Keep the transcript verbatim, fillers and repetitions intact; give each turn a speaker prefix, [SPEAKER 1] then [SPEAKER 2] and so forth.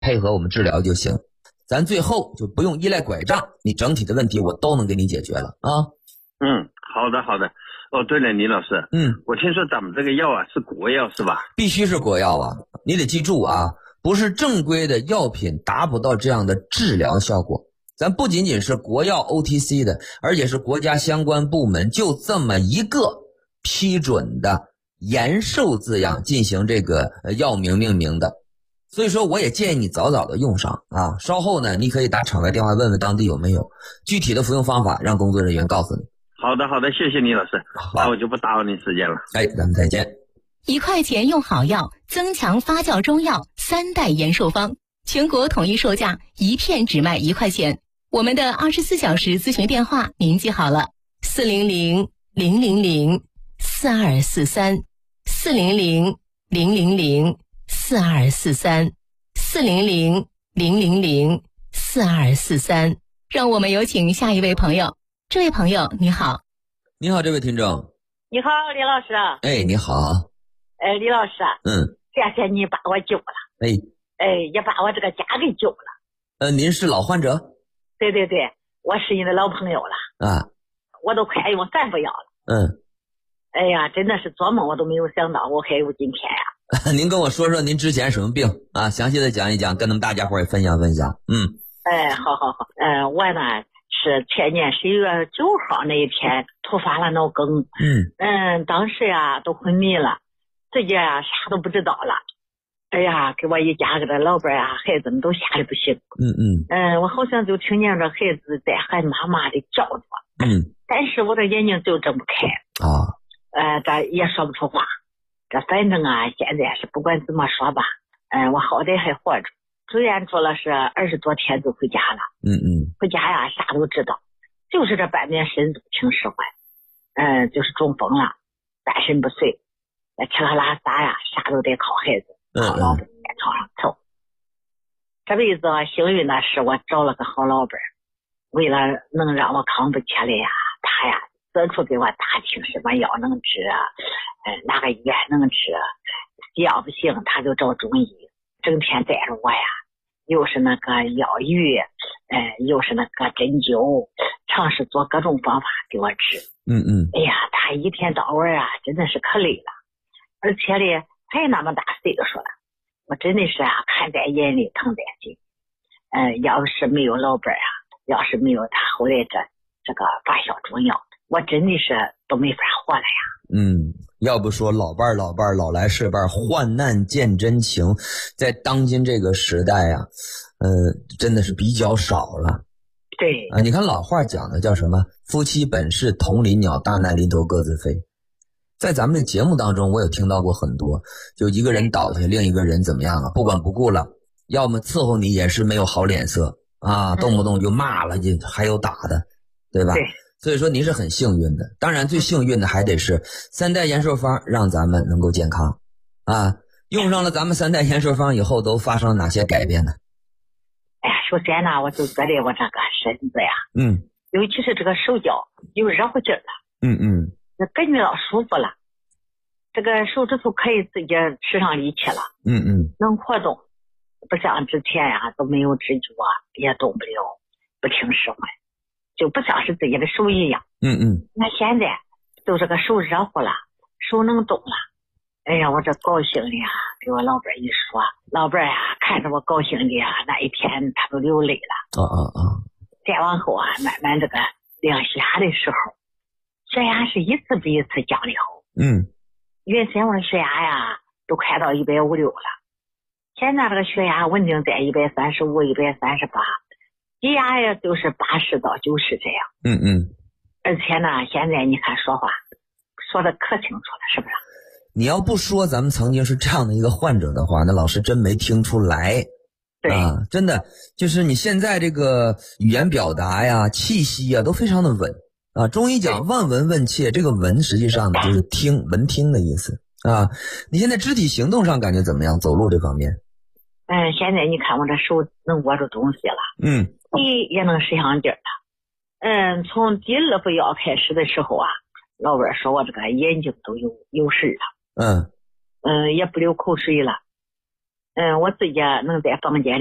[SPEAKER 1] 配合我们治疗就行。咱最后就不用依赖拐杖，你整体的问题我都能给你解决了啊。
[SPEAKER 2] 嗯，好的好的。哦，对了，李老师，
[SPEAKER 1] 嗯，
[SPEAKER 2] 我听说咱们这个药啊是国药是吧？
[SPEAKER 1] 必须是国药啊，你得记住啊，不是正规的药品达不到这样的治疗效果。咱不仅仅是国药 O T C 的，而且是国家相关部门就这么一个批准的延寿字样进行这个药名命名的。所以说我也建议你早早的用上啊，稍后呢你可以打场外电话问问当地有没有具体的服用方法，让工作人员告诉你。
[SPEAKER 2] 好的好的，谢谢李老师，那我就不打扰你时间了。
[SPEAKER 1] 哎，咱们再见。
[SPEAKER 3] 一块钱用好药，增强发酵中药三代延寿方，全国统一售价，一片只卖一块钱。我们的二十四小时咨询电话您记好了，四零零零零零四二四三，四零零零零零四二四三，四零零零零零四二四三。让我们有请下一位朋友。这位朋友你好。
[SPEAKER 1] 你好，这位听众。
[SPEAKER 4] 你好，李老师。
[SPEAKER 1] 哎，你好。
[SPEAKER 4] 哎，李老师。
[SPEAKER 1] 嗯，
[SPEAKER 4] 谢谢你把我救了。
[SPEAKER 1] 哎，
[SPEAKER 4] 哎，也把我这个家给救了。
[SPEAKER 1] 呃，您是老患者？
[SPEAKER 4] 对对对，我是你的老朋友了。
[SPEAKER 1] 啊，
[SPEAKER 4] 我都快用三副药了。
[SPEAKER 1] 嗯。
[SPEAKER 4] 哎呀，真的是做梦我都没有想到我还有今天呀。
[SPEAKER 1] 您跟我说说您之前什么病啊？详细的讲一讲，跟咱们大家伙也分享分享。嗯。
[SPEAKER 4] 哎，好好好。嗯、呃，我呢是前年十一月九号那一天突发了脑梗。
[SPEAKER 1] 嗯
[SPEAKER 4] 嗯，当时呀都昏迷了，自己啊啥都不知道了。哎呀，给我一家给他老伴啊孩子们都吓得不行。
[SPEAKER 1] 嗯嗯
[SPEAKER 4] 嗯，我好像就听见这孩子在喊妈妈的叫着。
[SPEAKER 1] 嗯，
[SPEAKER 4] 但是我的眼睛就睁不开
[SPEAKER 1] 啊。
[SPEAKER 4] 呃，这也说不出话。这反正啊，现在是不管怎么说吧，嗯，我好歹还活着。住院住了是二十多天就回家了。
[SPEAKER 1] 嗯嗯，
[SPEAKER 4] 回家呀啥都知道，就是这半边身都挺使唤。嗯，就是中风了，半身不遂，吃喝拉撒呀啥都得靠孩子，靠老伴在床上凑。这辈子幸运的是我找了个好老伴，为了能让我康复起来呀，他呀四处给我打听什么药能治啊，嗯，哪个医院能治，要不行他就找中医，整天带着我呀，又是那个药浴，呃，又是那个针灸，尝试做各种方法给我治。
[SPEAKER 1] 嗯嗯，
[SPEAKER 4] 哎呀，他一天到晚啊，真的是可累了，而且呢，他也那么大岁数了，我真的是啊，看在眼里，疼在心。嗯、呃，要是没有老伴啊，要是没有他后来这这个发酵中药，我真的是都没法活了呀。
[SPEAKER 1] 嗯，要不说老伴儿老伴儿老来是伴儿，患难见真情，在当今这个时代呀、啊，呃，真的是比较少了。
[SPEAKER 4] 对
[SPEAKER 1] 啊，你看老话讲的叫什么？夫妻本是同林鸟，大难临头各自飞。在咱们的节目当中，我有听到过很多，就一个人倒下，另一个人怎么样啊？不管不顾了，要么伺候你也是没有好脸色啊，动不动就骂了，就还有打的，对吧？
[SPEAKER 4] 对。
[SPEAKER 1] 所以说您是很幸运的，当然最幸运的还得是三代延寿方让咱们能够健康啊。用上了咱们三代延寿方以后，都发生了哪些改变呢？
[SPEAKER 4] 哎呀，首先呢，我就觉得我这个身子呀，
[SPEAKER 1] 嗯，
[SPEAKER 4] 尤其是这个手脚有热乎劲儿了，
[SPEAKER 1] 嗯嗯，
[SPEAKER 4] 感觉到舒服了，这个手指头可以自己使上力气了，
[SPEAKER 1] 嗯嗯，
[SPEAKER 4] 能活动，不像之前呀、啊、都没有支柱啊，也动不了，不听使唤。就不像是自己的手一样。
[SPEAKER 1] 嗯嗯。
[SPEAKER 4] 那现在就这个手热乎了，手能动了。哎呀，我这高兴的呀，给我老伴一说，老伴呀看着我高兴的呀，那一天他都流泪了。
[SPEAKER 1] 啊啊啊！
[SPEAKER 4] 再往后啊，慢慢这个量血压的时候，血压是一次比一次降的好。
[SPEAKER 1] 嗯。
[SPEAKER 4] 原先我的血压呀都快到一百五六了，现在这个血压稳定在一百三十五、一百三十八。血压也就是八十到九十这样。
[SPEAKER 1] 嗯嗯。
[SPEAKER 4] 而且呢，现在你看说话说的可清楚了，是不是？
[SPEAKER 1] 你要不说咱们曾经是这样的一个患者的话，那老师真没听出来。
[SPEAKER 4] 对
[SPEAKER 1] 啊，真的就是你现在这个语言表达呀、气息呀都非常的稳啊。中医讲望闻问切，这个闻实际上呢就是听，闻听的意思啊。你现在肢体行动上感觉怎么样？走路这方面？
[SPEAKER 4] 嗯，现在你看我这手能握住东西了。
[SPEAKER 1] 嗯。
[SPEAKER 4] 你也能使上劲儿了。嗯，从第二副药开始的时候啊，老伴说我这个眼睛都有有神了。
[SPEAKER 1] 嗯。
[SPEAKER 4] 嗯，也不流口水了。嗯，我自己能在房间